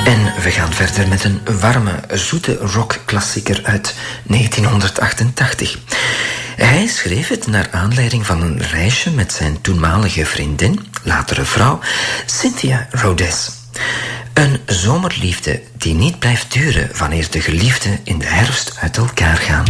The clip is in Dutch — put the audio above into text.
En we gaan verder met een warme, zoete rockklassieker uit 1988. Hij schreef het naar aanleiding van een reisje met zijn toenmalige vriendin, latere vrouw, Cynthia Rhodes. Een zomerliefde die niet blijft duren wanneer de geliefden in de herfst uit elkaar gaan.